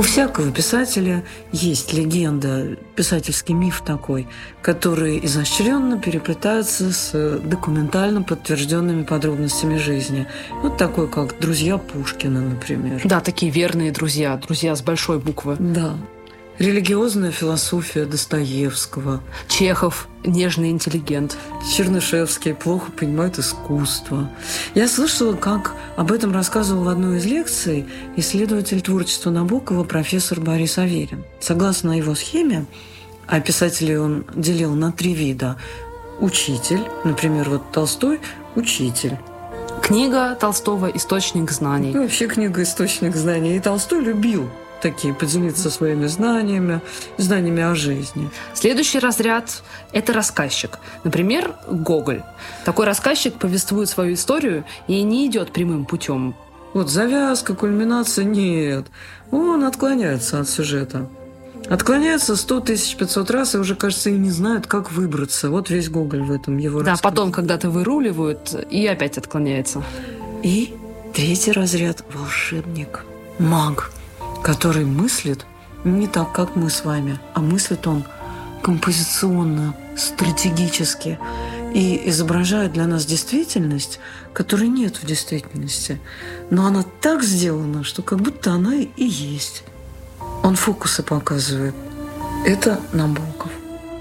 У всякого писателя есть легенда, писательский миф такой, который изощренно переплетается с документально подтвержденными подробностями жизни. Вот такой, как «Друзья Пушкина», например. Да, такие верные друзья, друзья с большой буквы. Да. Религиозная философия Достоевского. Чехов – нежный интеллигент. Чернышевский плохо понимает искусство. Я слышала, как об этом рассказывал в одной из лекций исследователь творчества Набокова профессор Борис Аверин. Согласно его схеме, а писателей он делил на 3 вида. Учитель, например, вот Толстой – учитель. Книга Толстого «Источник знаний». И вообще книга «Источник знаний». И Толстой любил такие поделиться своими знаниями о жизни. Следующий разряд – это рассказчик. Например, Гоголь. Такой рассказчик повествует свою историю и не идет прямым путем. Вот завязка, кульминация – нет. Он отклоняется от сюжета. Отклоняется 100 500 раз, и уже, кажется, и не знают, как выбраться. Вот весь Гоголь в этом его рассказе. Да, потом когда-то выруливают, и опять отклоняется. И 3-й разряд – волшебник, маг, который мыслит не так, как мы с вами, а мыслит он композиционно, стратегически и изображает для нас действительность, которой нет в действительности. Но она так сделана, что как будто она и есть. Он фокусы показывает. Это Набоков.